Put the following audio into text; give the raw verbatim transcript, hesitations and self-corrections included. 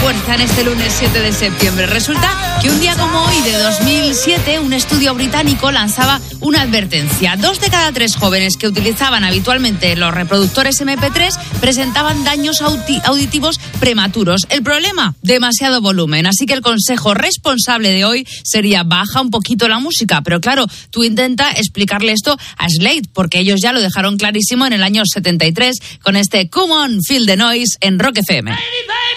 fuerza en este lunes siete de septiembre. Resulta que un día como hoy de dos mil siete, un estudio británico lanzaba una advertencia. Dos de cada tres jóvenes que utilizaban habitualmente los reproductores eme pe tres presentaban daños audi- auditivos prematuros. El problema, demasiado volumen. Así que el consejo responsable de hoy sería baja un poquito la música. Pero claro, tú intenta explicarle esto a Slade, porque ellos ya lo dejaron clarísimo en el año setenta y tres con este Come On, Feel the Noise en Rock efe eme.